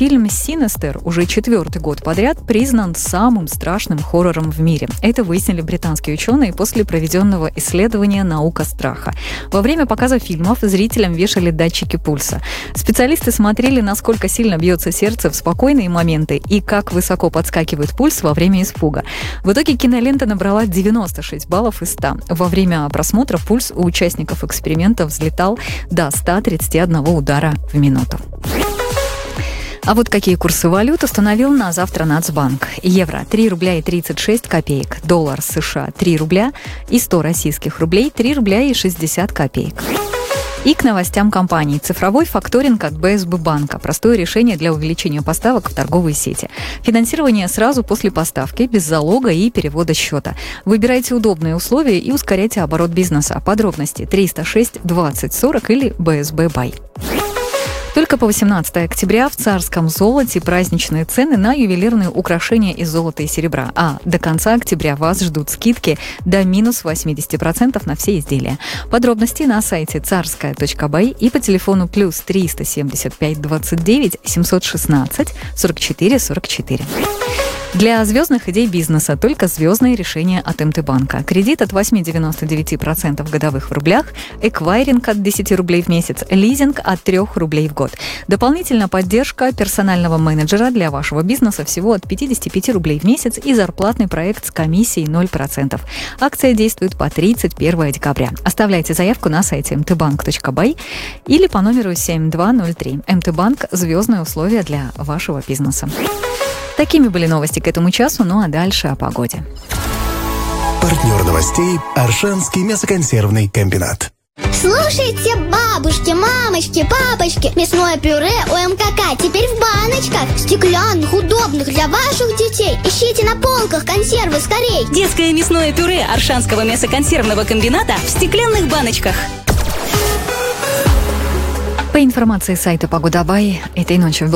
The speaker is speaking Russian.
Фильм «Синестер» уже 4-й год подряд признан самым страшным хоррором в мире. Это выяснили британские ученые после проведенного исследования «Наука страха». Во время показа фильмов зрителям вешали датчики пульса. Специалисты смотрели, насколько сильно бьется сердце в спокойные моменты и как высоко подскакивает пульс во время испуга. В итоге кинолента набрала 96 баллов из 100. Во время просмотра пульс у участников эксперимента взлетал до 131 удара в минуту. А вот какие курсы валют установил на завтра Нацбанк. Евро – 3 рубля и 36 копеек. Доллар США – 3 рубля и 100 российских рублей – 3 рубля и 60 копеек. И к новостям компаний. Цифровой факторинг от БСБ банка. Простое решение для увеличения поставок в торговые сети. Финансирование сразу после поставки, без залога и перевода счета. Выбирайте удобные условия и ускоряйте оборот бизнеса. Подробности 306 20 40 или БСБ Бай. Только по 18 октября в Царском золоте праздничные цены на ювелирные украшения из золота и серебра. А до конца октября вас ждут скидки до минус 80% на все изделия. Подробности на сайте царская.бай и по телефону плюс 375 29 716 44 44. Для звездных идей бизнеса только звездные решения от МТ-банка. Кредит от 8,99% годовых в рублях, эквайринг от 10 рублей в месяц, лизинг от 3 рублей в год. Дополнительно поддержка персонального менеджера для вашего бизнеса всего от 55 рублей в месяц и зарплатный проект с комиссией 0%. Акция действует по 31 декабря. Оставляйте заявку на сайте mtbank.by или по номеру 7203. МТ-банк – звездные условия для вашего бизнеса. Такими были новости к этому часу, ну а дальше о погоде. Партнер новостей – Аршанский мясоконсервный комбинат. Слушайте, бабушки, мамочки, папочки, мясное пюре у МКК теперь в баночках, стеклянных, удобных для ваших детей. Ищите на полках консервы скорей. Детское мясное пюре Аршанского мясоконсервного комбината в стеклянных баночках. По информации сайта Погода.бай, этой ночью в